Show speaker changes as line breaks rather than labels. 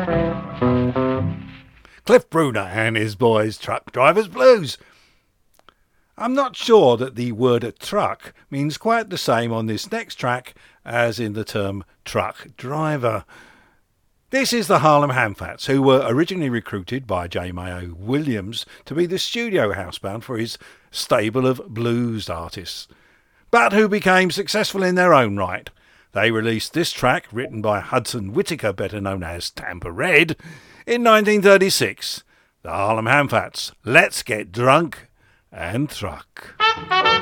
Cliff Bruner and his boys' Truck Drivers Blues. I'm not sure that the word truck means quite the same on this next track as in the term truck driver. This is the Harlem Hamfats, who were originally recruited by J. Mayo Williams to be the studio house band for his stable of blues artists, but who became successful in their own right. They released this track, written by Hudson Whittaker, better known as Tampa Red, in 1936. The Harlem Hamfats, Let's Get Drunk and Truck.